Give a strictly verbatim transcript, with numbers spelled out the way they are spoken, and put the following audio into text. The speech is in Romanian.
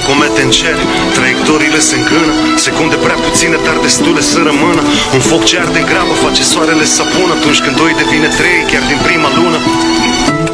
comete în cer, traiectoriile se încână, secunde prea puține, dar destule să rămână. Un foc ce arde grabă face soarele să pună, atunci când doi devine trei, chiar din prima lună.